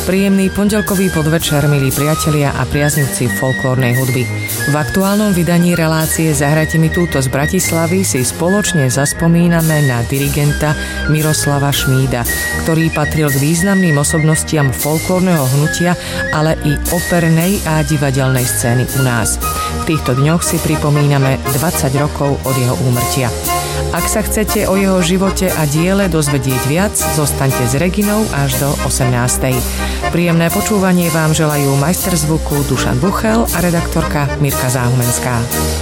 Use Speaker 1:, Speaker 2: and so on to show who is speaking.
Speaker 1: Príjemný pondelkový podvečer, milí priatelia a priaznivci folklórnej hudby. V aktuálnom vydaní relácie Zahrajte mi túto z Bratislavy si spoločne zaspomíname na dirigenta Miroslava Šmída, ktorý patril k významným osobnostiam folklórneho hnutia, ale i opernej a divadelnej scény u nás. V týchto dňoch si pripomíname 20 rokov od jeho úmrtia. Ak sa chcete o jeho živote a diele dozvedieť viac, zostaňte s Reginou až do 18. Príjemné počúvanie vám želajú majster zvuku Dušan Buchel a redaktorka Mirka Záhumenská.